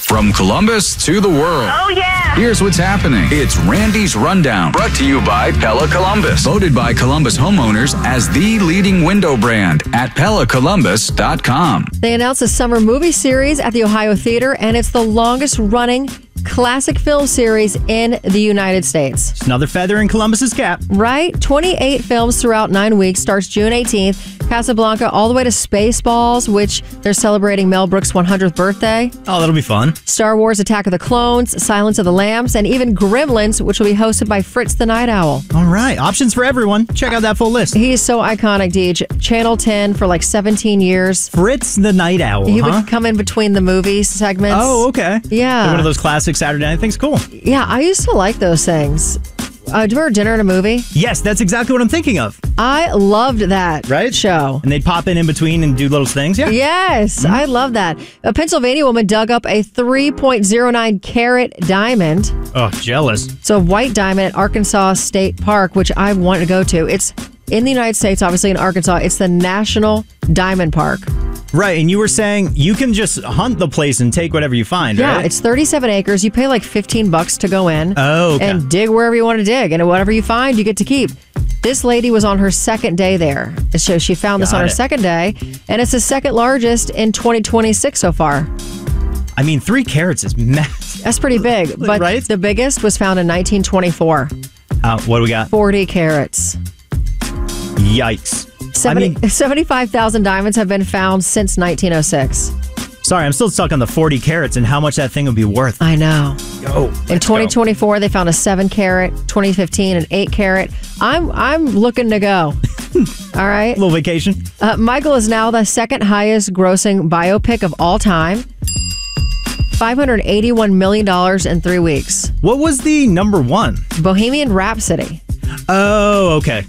From Columbus to the world. Oh, yeah. Here's what's happening. It's Randy's Rundown, brought to you by Pella Columbus. Voted by Columbus homeowners as the leading window brand at PellaColumbus.com. They announced a summer movie series at the Ohio Theater, and it's the longest running classic film series in the United States. Just another feather in Columbus's cap. Right? 28 films throughout 9 weeks. Starts June 18th. Casablanca all the way to Spaceballs, which they're celebrating Mel Brooks' 100th birthday. Oh, that'll be fun. Star Wars Attack of the Clones, Silence of the Lambs, and even Gremlins, which will be hosted by Fritz the Night Owl. All right. Options for everyone. Check out that full list. He is so iconic, Deej. Channel 10 for like 17 years. Fritz the Night Owl, He would come in between the movie segments. Oh, okay. Yeah. One of those classic Saturday night things. Cool. Yeah, I used to like those things. Do you remember Dinner and a Movie? Yes, that's exactly what I'm thinking of. I loved that show. And they'd pop in between and do little things. Yeah. Yes, I love that. A Pennsylvania woman dug up a 3.09 carat diamond. Oh, jealous. It's a white diamond at Arkansas State Park, which I want to go to. It's in the United States, obviously in Arkansas. It's the National Diamond Park. Right, and you were saying you can just hunt the place and take whatever you find, right? Yeah, it's 37 acres. You pay like $15 to go in. Oh, okay. And dig wherever you want to dig. And whatever you find, you get to keep. This lady was on her second day there. So she found this on her second day. And it's the second largest in 2026 so far. I mean, 3 carats is massive. That's pretty big. But the biggest was found in 1924. What do we got? 40 carats. Yikes. 75,000 diamonds have been found since 1906. Sorry, I'm still stuck on the 40 carats and how much that thing would be worth. I know. In 2024, go. they found a 7 carat, 2015 an 8 carat. I'm looking to go. All right. Little vacation. Michael is now the second highest grossing biopic of all time. $581 million in 3 weeks. What was the number one? Bohemian Rhapsody. Oh, okay.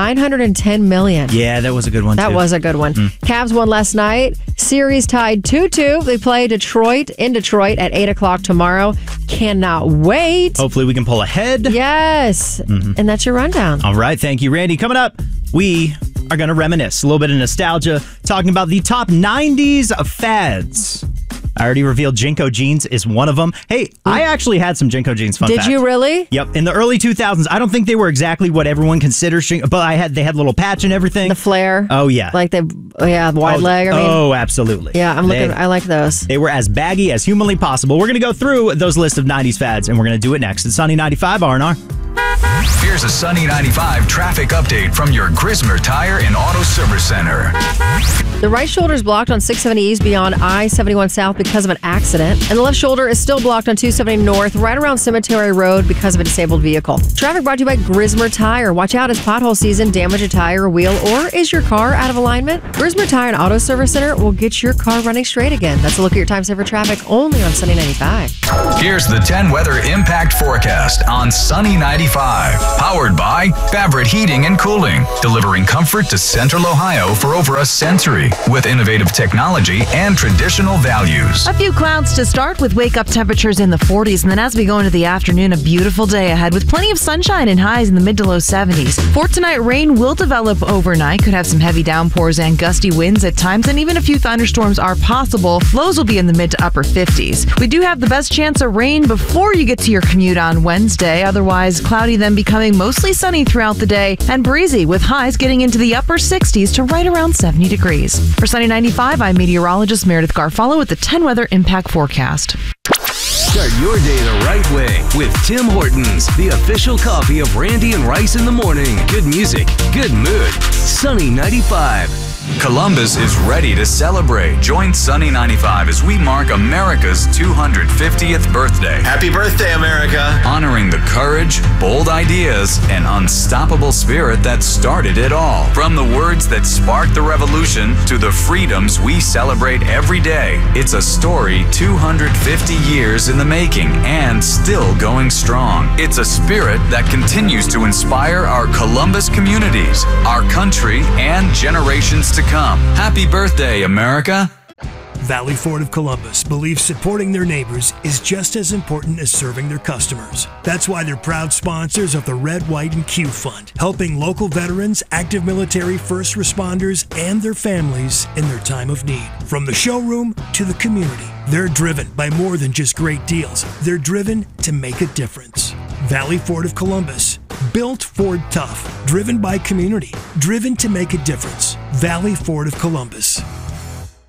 $910 million. Yeah, that was a good one, That too. was a good one. Cavs won last night. Series tied 2-2. They play Detroit at 8 o'clock tomorrow. Cannot wait. Hopefully we can pull ahead. Yes. And that's your rundown. All right. Thank you, Randy. Coming up, we are going to reminisce. A little bit of nostalgia, talking about the top 90s fads. I already revealed Jinko jeans is one of them. Hey, I actually had some Jinko jeans. Fun fact. Did you really? Yep. In the early 2000s, I don't think they were exactly what everyone considers, but they had a little patch and everything. The flare. Oh, yeah. Like wide leg. Absolutely. Yeah, I like those. They were as baggy as humanly possible. We're going to go through those list of 90s fads, and we're going to do it next. It's Sunny 95 R&R. Here's a Sunny 95 traffic update from your Grismer Tire and Auto Service Center. The right shoulder is blocked on 670 East beyond I-71 South because of an accident. And the left shoulder is still blocked on 270 North right around Cemetery Road because of a disabled vehicle. Traffic brought to you by Grismer Tire. Watch out as pothole season. Damage a tire, wheel, or is your car out of alignment? Grismer Tire and Auto Service Center will get your car running straight again. That's a look at your time saver traffic only on Sunny 95. Here's the 10 weather impact forecast on Sunny 95. Powered by Fabric Heating and Cooling, delivering comfort to Central Ohio for over a century with innovative technology and traditional values. A few clouds to start with wake-up temperatures in the 40s, and then as we go into the afternoon, a beautiful day ahead with plenty of sunshine and highs in the mid to low 70s. For tonight, rain will develop overnight, could have some heavy downpours and gusty winds at times, and even a few thunderstorms are possible. Lows will be in the mid to upper 50s. We do have the best chance of rain before you get to your commute on Wednesday, otherwise cloudy, then becoming mostly sunny throughout the day and breezy with highs getting into the upper 60s to right around 70 degrees. For Sunny 95, I'm meteorologist Meredith Garfalo with the 10 weather impact forecast. Start your day the right way with Tim Hortons, the official coffee of Randy and Rice in the morning. Good music, good mood. Sunny 95. Columbus is ready to celebrate. Join Sunny 95 as we mark America's 250th birthday. Happy birthday, America! Honoring the courage, bold ideas, and unstoppable spirit that started it all. From the words that sparked the revolution to the freedoms we celebrate every day, it's a story 250 years in the making and still going strong. It's a spirit that continues to inspire our Columbus communities, our country, and generations to come. Happy birthday, America! Valley Ford of Columbus believes supporting their neighbors is just as important as serving their customers. That's why they're proud sponsors of the Red, White, and Q Fund, helping local veterans, active military, first responders, and their families in their time of need. From the showroom to the community, They're driven by more than just great deals. They're driven to make a difference. Valley Ford of Columbus. Built Ford tough. Driven by community. Driven to make a difference. Valley Ford of Columbus.